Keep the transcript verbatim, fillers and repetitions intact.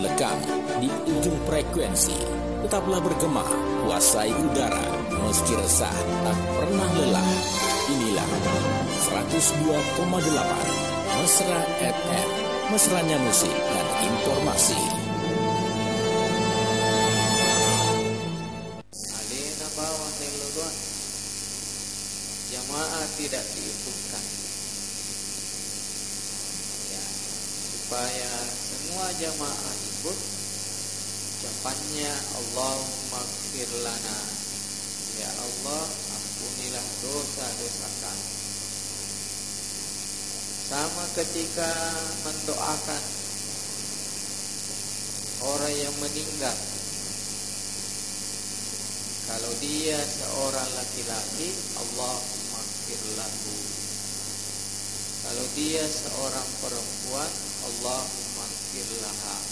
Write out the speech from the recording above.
Lekang di ujung frekuensi, tetaplah bergema, kuasai udara, meski resah tak pernah lelah. Inilah seratus dua koma delapan Mesra F M, mesranya musik dan informasi. Alina bawa telodon, jamaah tidak diikutkan. Ya, supaya semua jamaah ikut ucapannya Allahumma gfir lana, ya Allah ampunilah dosa-dosa kami. Sama ketika mendoakan orang yang meninggal, kalau dia seorang laki-laki, Allahumma gfir lahu. Kalau dia seorang perempuan, Allahumma gfir laha.